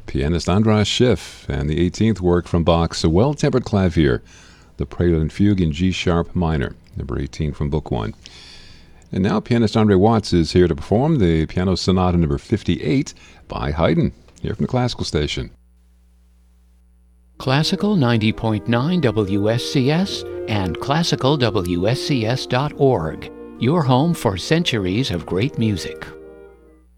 pianist Andras Schiff, and the 18th work from Bach's A Well-Tempered Clavier, the Prelude and Fugue in G-sharp minor, number 18 from Book 1. And now pianist Andre Watts is here to perform the Piano Sonata number 58 by Haydn, here from the Classical Station. Classical 90.9 WSCS and classicalwscs.org, your home for centuries of great music.